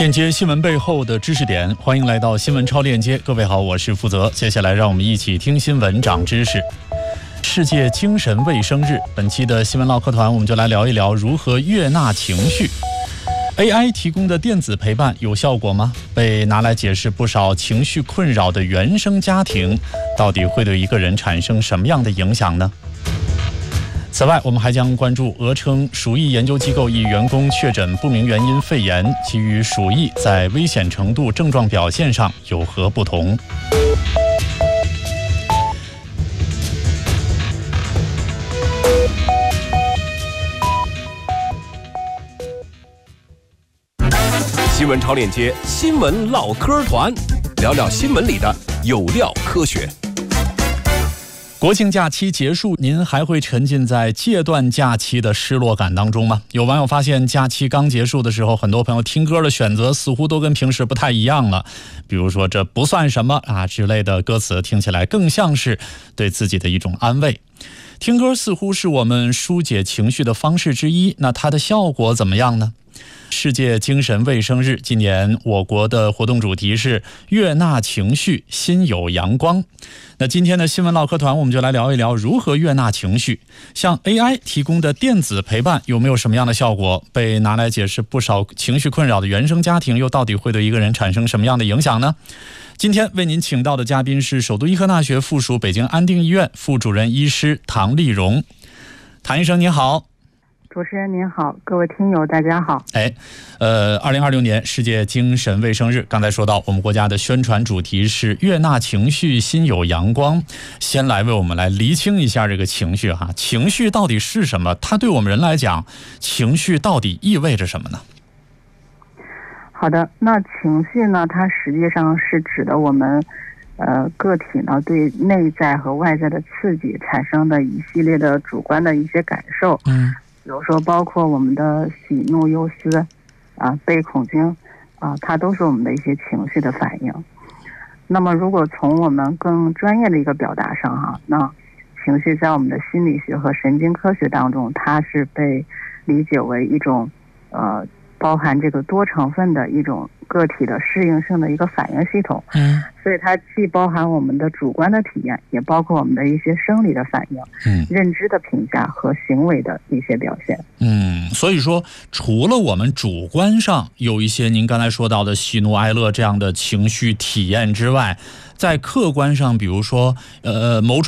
链接新闻背后的知识点，欢迎来到新闻超链接。各位好，我是负责。接下来让我们一起听新闻长知识。世界精神卫生日，本期的新闻唠嗑团我们就来聊一聊如何悦纳情绪。AI 提供的电子陪伴有效果吗？被拿来解释不少情绪困扰的原生家庭，到底会对一个人产生什么样的影响呢？此外，我们还将关注俄称鼠疫研究机构一员工确诊不明原因肺炎，其与鼠疫在危险程度、症状表现上有何不同？ 新闻超链接，新闻唠嗑团，聊聊新闻里的有料科学。 国庆假期结束，您还会沉浸在戒断假期的失落感当中吗？有网友发现，假期刚结束的时候，很多朋友听歌的选择似乎都跟平时不太一样了。比如说这不算什么啊之类的歌词，听起来更像是对自己的一种安慰。听歌似乎是我们疏解情绪的方式之一，那它的效果怎么样呢？世界精神卫生日，今年我国的活动主题是悦纳情绪，心有阳光。那今天的新闻唠嗑团，我们就来聊一聊如何悦纳情绪。像 AI 提供的电子陪伴有没有什么样的效果？被拿来解释不少情绪困扰的原生家庭，又到底会对一个人产生什么样的影响呢？今天为您请到的嘉宾是首都医科大学附属北京安定医院副主任医师唐丽蓉。唐医生您好。 主持人您好，各位听友大家好。 2026年世界精神卫生日，刚才说到我们国家的宣传主题是悦纳情绪，心有阳光。先来为我们来厘清一下这个情绪哈，情绪到底是什么？它对我们人来讲，情绪到底意味着什么呢？ 好的，那情绪呢，它实际上是指的我们个体呢对内在和外在的刺激产生的一系列的主观的一些感受。比如说包括我们的喜怒忧思悲恐惊它都是我们的一些情绪的反应。那么如果从我们更专业的一个表达上那情绪在我们的心理学和神经科学当中，它是被理解为一种包含这个多成分的一种个体的适应性的一个反应系统。所以它既包含我们的主观的体验，也包括我们的一些生理的反应，认知的评价和行为的一些表现。 所以说除了我们主观上有一些您刚才说到的喜怒哀乐这样的情绪体验之外，在客观上比如说某种